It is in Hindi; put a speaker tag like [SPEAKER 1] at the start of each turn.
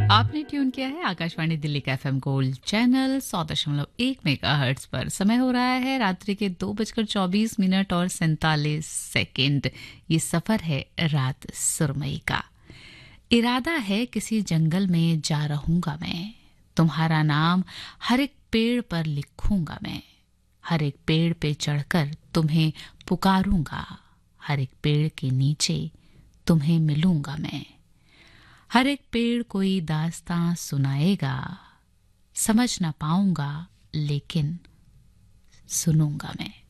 [SPEAKER 1] आपने ट्यून किया है आकाशवाणी दिल्ली का एफएम गोल्ड चैनल 100.1 मेगाहर्ट्ज पर। समय हो रहा है रात्रि के 2:24 और 47 सेकंड। ये सफर है रात सुरमई का। इरादा है किसी जंगल में जा रहूंगा मैं, तुम्हारा नाम हर एक पेड़ पर लिखूंगा मैं, हर एक पेड़ पे चढ़कर तुम्हें पुकारूंगा, हर एक पेड़ के नीचे तुम्हें मिलूंगा मैं। हर एक पेड़ कोई दास्तां सुनाएगा, समझ ना पाऊंगा लेकिन सुनूंगा मैं।